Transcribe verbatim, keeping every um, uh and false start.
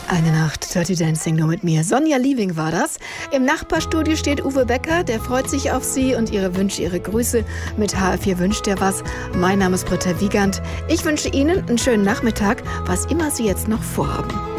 Eine Nacht Dirty Dancing nur mit mir. Sonja Lieving war das. Im Nachbarstudio steht Uwe Becker, der freut sich auf Sie und Ihre Wünsche, Ihre Grüße. Mit H R vier wünscht er was. Mein Name ist Britta Wiegand. Ich wünsche Ihnen einen schönen Nachmittag, was immer Sie jetzt noch vorhaben.